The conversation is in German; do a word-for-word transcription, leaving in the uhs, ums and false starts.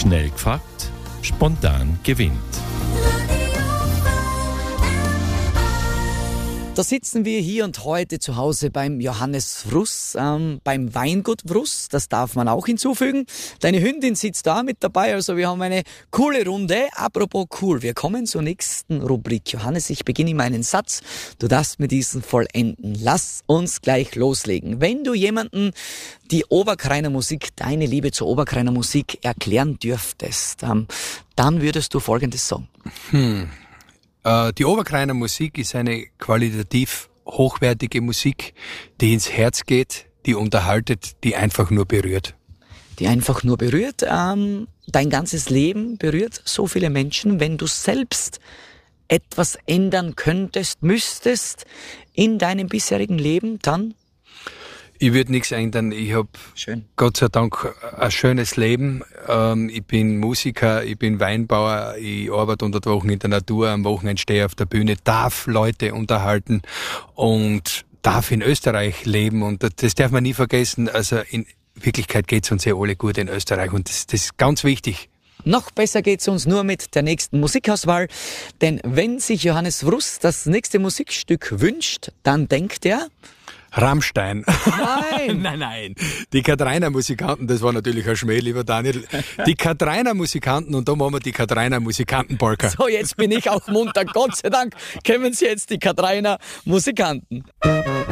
Schnell gefragt, spontan gewinnt. Da sitzen wir hier und heute zu Hause beim Johannes Wruss, ähm, beim Weingut Wruss, das darf man auch hinzufügen. Deine Hündin sitzt da mit dabei, also wir haben eine coole Runde. Apropos cool, wir kommen zur nächsten Rubrik. Johannes, ich beginne meinen Satz, du darfst mir diesen vollenden. Lass uns gleich loslegen. Wenn du jemanden die Oberkreiner Musik, deine Liebe zur Oberkreiner Musik erklären dürftest, ähm, dann würdest du Folgendes sagen. Hm. Die Oberkreiner Musik ist eine qualitativ hochwertige Musik, die ins Herz geht, die unterhaltet, die einfach nur berührt. Die einfach nur berührt. Ähm, dein ganzes Leben berührt so viele Menschen. Wenn du selbst etwas ändern könntest, müsstest in deinem bisherigen Leben, dann? Ich würde nichts ändern. Ich habe Gott sei Dank ein schönes Leben. Ähm, ich bin Musiker, ich bin Weinbauer, ich arbeite unter der Woche in der Natur, am Wochenende stehe ich auf der Bühne, darf Leute unterhalten und darf in Österreich leben. Und das darf man nie vergessen. Also in Wirklichkeit geht es uns ja alle gut in Österreich und das, das ist ganz wichtig. Noch besser geht's uns nur mit der nächsten Musikauswahl, denn wenn sich Johannes Wruss das nächste Musikstück wünscht, dann denkt er... Rammstein. Nein! nein, nein. Die Katrainer Musikanten, das war natürlich ein Schmäh, lieber Daniel. Die Katrainer Musikanten und da machen wir die Katrainer Musikanten-Polka. So, jetzt bin ich auch munter. Gott sei Dank kennen Sie jetzt die Katrainer Musikanten.